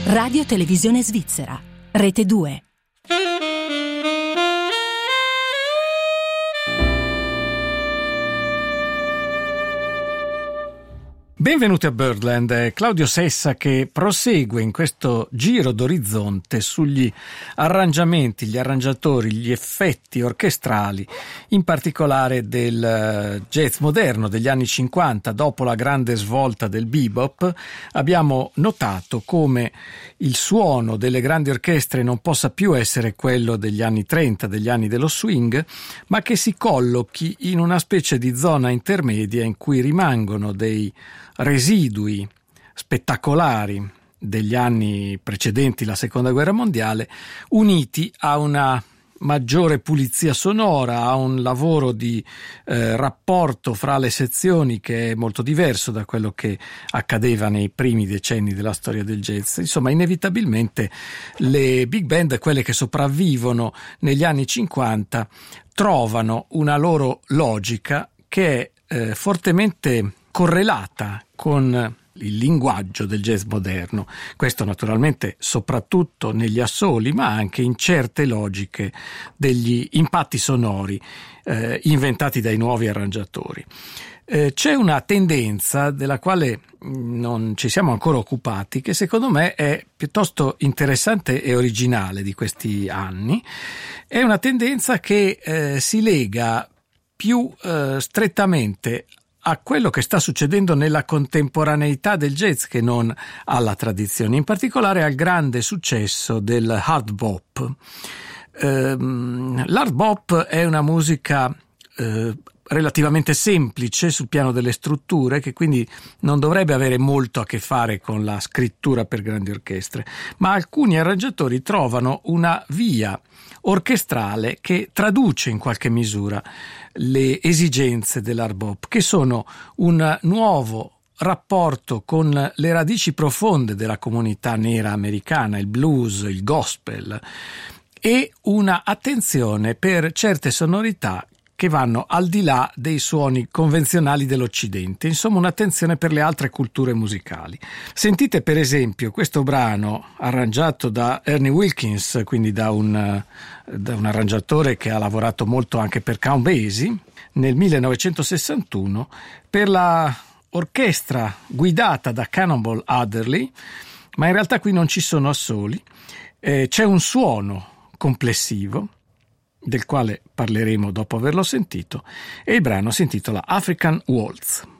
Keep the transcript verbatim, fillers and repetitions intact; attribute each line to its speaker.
Speaker 1: Radio Televisione Svizzera, Rete due.
Speaker 2: Benvenuti a Birdland, è Claudio Sessa che prosegue in questo giro d'orizzonte sugli arrangiamenti, gli arrangiatori, gli effetti orchestrali, in particolare del jazz moderno degli anni cinquanta. Dopo la grande svolta del bebop, abbiamo notato come il suono delle grandi orchestre non possa più essere quello degli anni trenta, degli anni dello swing, ma che si collochi in una specie di zona intermedia in cui rimangono dei residui spettacolari degli anni precedenti la seconda guerra mondiale, uniti a una maggiore pulizia sonora, a un lavoro di eh, rapporto fra le sezioni che è molto diverso da quello che accadeva nei primi decenni della storia del jazz. Insomma, inevitabilmente le big band, quelle che sopravvivono negli anni cinquanta, trovano una loro logica che è eh, fortemente correlata con il linguaggio del jazz moderno. Questo naturalmente soprattutto negli assoli, ma anche in certe logiche degli impatti sonori eh, inventati dai nuovi arrangiatori. Eh, c'è una tendenza della quale non ci siamo ancora occupati, che secondo me è piuttosto interessante e originale di questi anni. È una tendenza che eh, si lega più eh, strettamente a quello che sta succedendo nella contemporaneità del jazz che non alla tradizione, in particolare al grande successo del hard bop. Ehm, l'hard bop è una musica eh, relativamente semplice sul piano delle strutture, che quindi non dovrebbe avere molto a che fare con la scrittura per grandi orchestre, ma alcuni arrangiatori trovano una via orchestrale che traduce in qualche misura le esigenze dell'hard bop, che sono un nuovo rapporto con le radici profonde della comunità nera americana, il blues, il gospel, e una attenzione per certe sonorità che vanno al di là dei suoni convenzionali dell'Occidente, insomma un'attenzione per le altre culture musicali. Sentite per esempio questo brano arrangiato da Ernie Wilkins, quindi da un, da un arrangiatore che ha lavorato molto anche per Count Basie, nel millenovecentosessantuno, per la orchestra guidata da Cannonball Adderley, ma in realtà qui non ci sono assoli, eh, c'è un suono complessivo, del quale parleremo dopo averlo sentito, e il brano si intitola African Waltz.